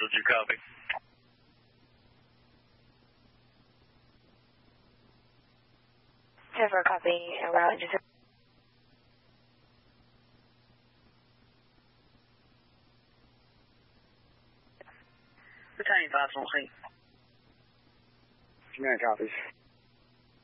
Central, did you copy? Denver, copy. Route into Battalion 5 on scene. 29 copies.